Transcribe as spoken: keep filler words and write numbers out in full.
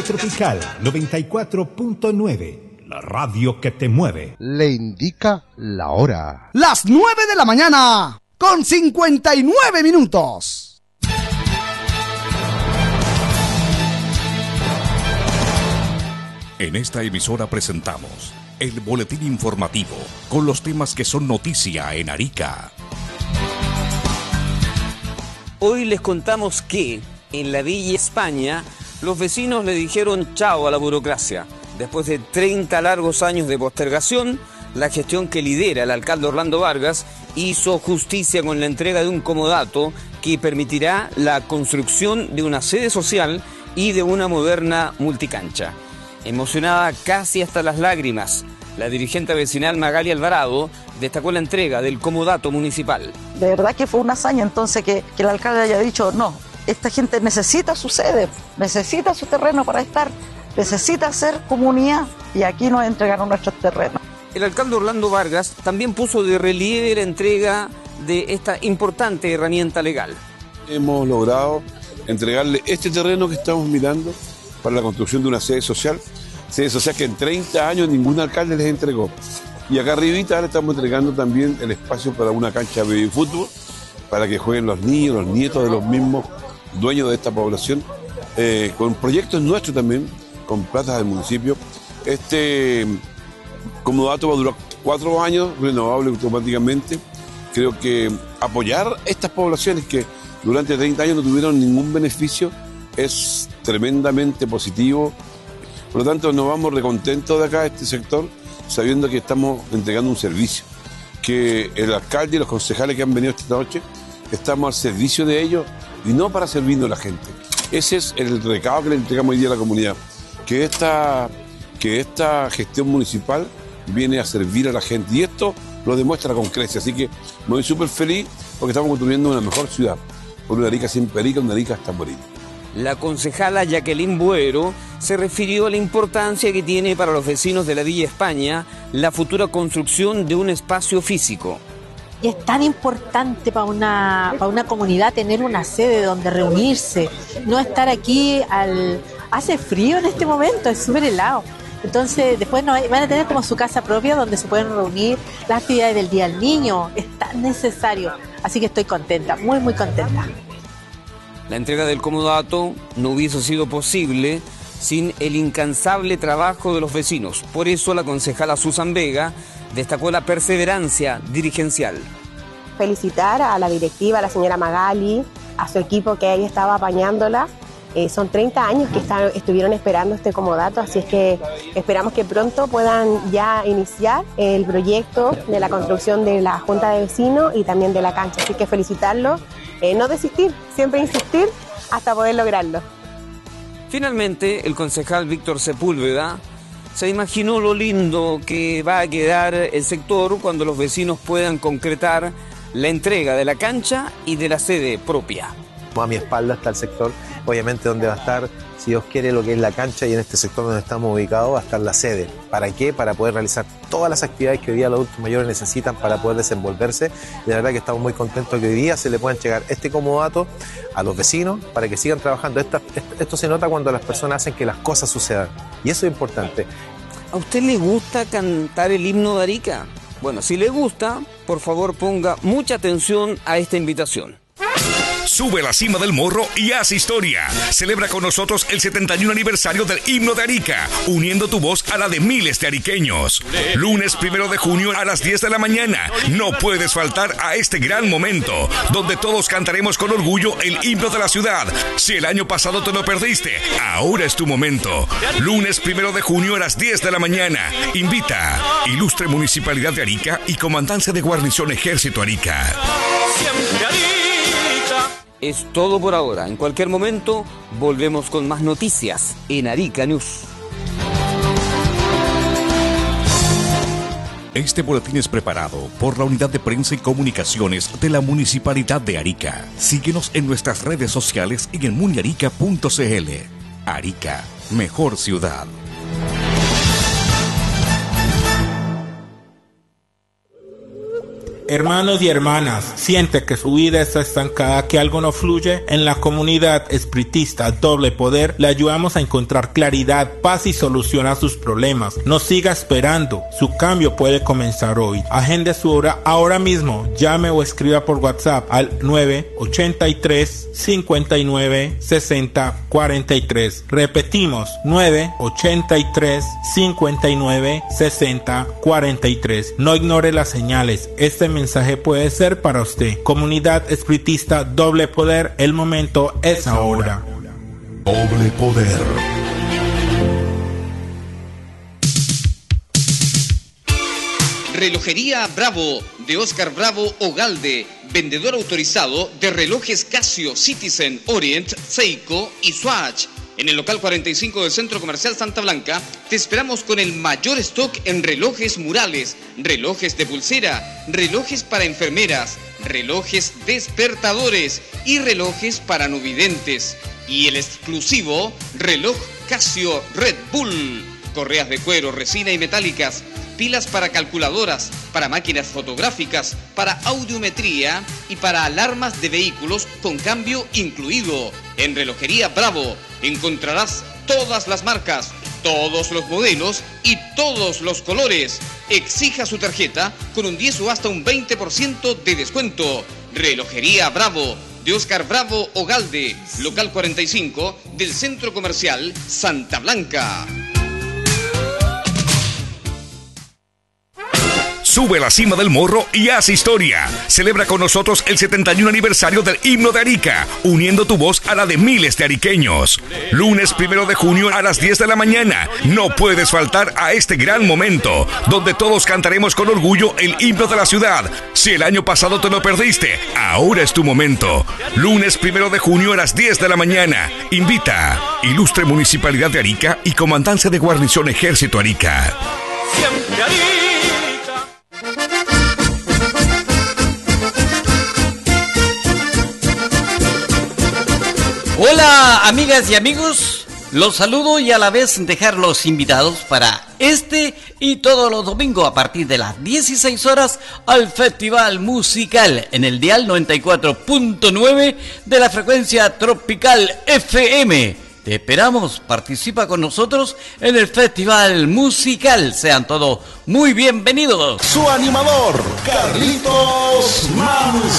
Tropical noventa y cuatro punto nueve, la radio que te mueve. Le indica la hora. Las nueve de la mañana, con cincuenta y nueve minutos. En esta emisora presentamos el boletín informativo con los temas que son noticia en Arica. Hoy les contamos que en la Villa España los vecinos le dijeron chao a la burocracia. Después de treinta largos años de postergación, la gestión que lidera el alcalde Orlando Vargas hizo justicia con la entrega de un comodato que permitirá la construcción de una sede social y de una moderna multicancha. Emocionada casi hasta las lágrimas, la dirigente vecinal Magali Alvarado destacó la entrega del comodato municipal. De verdad que fue una hazaña entonces que, que el alcalde haya dicho no, esta gente necesita su sede, necesita su terreno para estar, necesita hacer comunidad y aquí nos entregaron nuestros terrenos. El alcalde Orlando Vargas también puso de relieve la entrega de esta importante herramienta legal. Hemos logrado entregarle este terreno que estamos mirando para la construcción de una sede social, sede social que en treinta años ningún alcalde les entregó. Y acá arribita le estamos entregando también el espacio para una cancha de fútbol, para que jueguen los niños, los nietos de los mismos dueños de esta población, eh, con proyectos nuestros también, con plazas del municipio. Este comodato va a durar cuatro años, renovable automáticamente. Creo que apoyar estas poblaciones que durante treinta años no tuvieron ningún beneficio es tremendamente positivo. Por lo tanto, nos vamos recontentos de acá, de este sector, sabiendo que estamos entregando un servicio, que el alcalde y los concejales que han venido esta noche estamos al servicio de ellos y no para servirnos a la gente. Ese es el recado que le entregamos hoy día a la comunidad, que esta, que esta gestión municipal viene a servir a la gente y esto lo demuestra con creces. Así que me voy súper feliz porque estamos construyendo una mejor ciudad, por una Arica sin perica, una Arica hasta morir. La concejala Jacqueline Buero se refirió a la importancia que tiene para los vecinos de la Villa España la futura construcción de un espacio físico. Y es tan importante para una, para una comunidad tener una sede donde reunirse, no estar aquí al... Hace frío en este momento, es súper helado. Entonces después no, van a tener como su casa propia donde se pueden reunir las actividades del Día del Niño. Es tan necesario. Así que estoy contenta, muy muy contenta. La entrega del comodato no hubiese sido posible sin el incansable trabajo de los vecinos. Por eso la concejala Susan Vega destacó la perseverancia dirigencial. Felicitar a la directiva, a la señora Magali, a su equipo que ahí estaba apañándola. Eh, son treinta años que están, estuvieron esperando este comodato, así es que esperamos que pronto puedan ya iniciar el proyecto de la construcción de la Junta de Vecinos y también de la cancha. Así que felicitarlos, eh, no desistir, siempre insistir hasta poder lograrlo. Finalmente, el concejal Víctor Sepúlveda se imaginó lo lindo que va a quedar el sector cuando los vecinos puedan concretar la entrega de la cancha y de la sede propia. A mi espalda está el sector, obviamente donde va a estar, si Dios quiere, lo que es la cancha, y en este sector donde estamos ubicados va a estar la sede. ¿Para qué? Para poder realizar todas las actividades que hoy día los adultos mayores necesitan para poder desenvolverse. Y la verdad que estamos muy contentos que hoy día se le pueda entregar este comodato a los vecinos para que sigan trabajando. Esta, esto se nota cuando las personas hacen que las cosas sucedan, y eso es importante. ¿A usted le gusta cantar el himno de Arica? Bueno, si le gusta, por favor ponga mucha atención a esta invitación. Sube a la cima del morro y haz historia. Celebra con nosotros el setenta y uno aniversario del himno de Arica, uniendo tu voz a la de miles de ariqueños. Lunes primero de junio a las diez de la mañana. No puedes faltar a este gran momento, donde todos cantaremos con orgullo el himno de la ciudad. Si el año pasado te lo perdiste, ahora es tu momento. Lunes primero de junio a las diez de la mañana. Invita Ilustre Municipalidad de Arica y Comandancia de Guarnición Ejército Arica. Siempre Arica. Es todo por ahora. En cualquier momento volvemos con más noticias en Arica News. Este boletín es preparado por la Unidad de Prensa y Comunicaciones de la Municipalidad de Arica. Síguenos en nuestras redes sociales y en muniarica punto c l. Arica, mejor ciudad. Hermanos y hermanas, siente que su vida está estancada, que algo no fluye. En la comunidad espiritista Doble Poder le ayudamos a encontrar claridad, paz y solución a sus problemas. No siga esperando, su cambio puede comenzar hoy. Agende su hora ahora mismo. Llame o escriba por WhatsApp al nueve ochenta y tres, cincuenta y nueve, sesenta, cuarenta y tres. Repetimos, nueve ochenta y tres, cincuenta y nueve, sesenta, cuarenta y tres. No ignore las señales. Este mensaje puede ser para usted. Comunidad espiritista Doble Poder, el momento es ahora. Doble Poder. Relojería Bravo, de Oscar Bravo Ogalde, vendedor autorizado de relojes Casio, Citizen, Orient, Seiko y Swatch. En el local cuarenta y cinco del Centro Comercial Santa Blanca, te esperamos con el mayor stock en relojes murales, relojes de pulsera, relojes para enfermeras, relojes despertadores y relojes para no videntes. Y el exclusivo reloj Casio Red Bull, correas de cuero, resina y metálicas, pilas para calculadoras, para máquinas fotográficas, para audiometría y para alarmas de vehículos con cambio incluido. En Relojería Bravo encontrarás todas las marcas, todos los modelos y todos los colores. Exija su tarjeta con un diez o hasta un veinte por ciento de descuento. Relojería Bravo, de Oscar Bravo Ogalde, local cuarenta y cinco del Centro Comercial Santa Blanca. Sube a la cima del morro y haz historia. Celebra con nosotros el setenta y uno aniversario del himno de Arica, uniendo tu voz a la de miles de ariqueños. Lunes primero de junio a las diez de la mañana. No puedes faltar a este gran momento, donde todos cantaremos con orgullo el himno de la ciudad. Si el año pasado te lo perdiste, ahora es tu momento. Lunes primero de junio a las diez de la mañana. Invita Ilustre Municipalidad de Arica y Comandancia de Guarnición Ejército Arica. Siempre Arica. Hola amigas y amigos, los saludo y a la vez dejarlos invitados para este y todos los domingos a partir de las dieciséis horas al Festival Musical en el dial noventa y cuatro punto nueve de la frecuencia Tropical F M. Te esperamos, participa con nosotros en el Festival Musical. Sean todos muy bienvenidos. Su animador, Carlitos Manz.